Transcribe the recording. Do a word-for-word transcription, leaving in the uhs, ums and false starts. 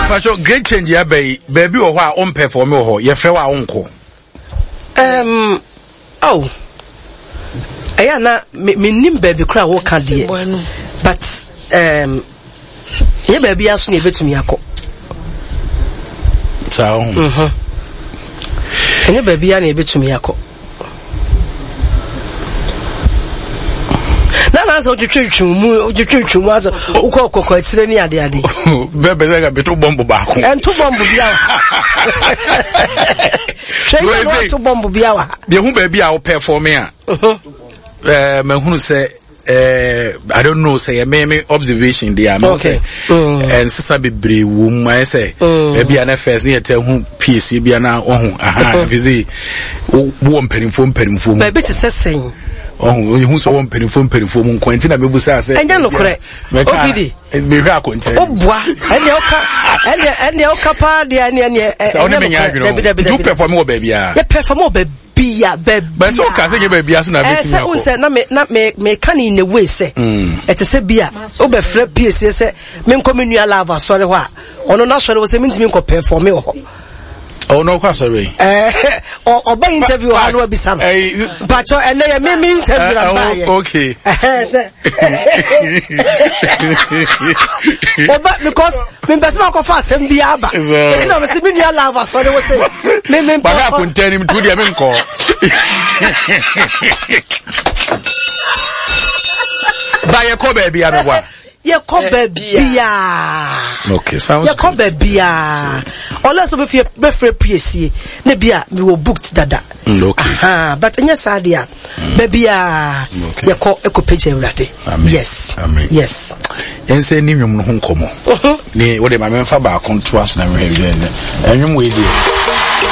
Pacho great change ya bay baby or wha on perform ho ye fe wa unko. Um oh. Aya na me nim baby kra wo ka de. But um ye baby aso na ebetumi akọ. Sao. Mhm. Anya baby ya na ebetumi akọ. Na na so twetwetwu mu twetwetwu mu aso ukọ kokọ atire ni ade ade. Bebe za beto bombo ba ko. En to bombo bia. Shey no to bombo bia wa. Be hu baby a wo perform a. Mhm. Eh me hunu say eh I don't know say me me observation there no say and sister be brave wom I say baby na first near tell hu P C bia na ohun aha visit wo mperimfo mperimfo baby te sesen oh you so one penny phone penny phone kwenti na mebusa say enya no kore obidi me hwa kwenti obua ene oka ene ene oka pa de ene ene ene you perform wo baby a you perform wo baby a baby but so ka say baby aso na be me say say na me na me me kan in the way say e say bia obefra P C say me nkomenu lava sori ho a ono na sori wo say me ntimi nko perform ho. Oh no, sorry. Eh, or or by interview or no be some. But you and they me interview and okay. But because me best man go fast and be aba. You know, me me lava so they will say. Me me but I couldn't tell him to the men call. Buy a co baby abewa. Ye ko bebia. Okay, sounds ye ko bebia. Unless we be be free P C na bia we will booked dada. Okay. Ah, but nya sadia bebia ye ko eko page everyday. Yes. Amen. Yes. Yen say ni nwum no ho nkomo. Ni wo de ma memfa ba control as na me hwe. Enwum we dey.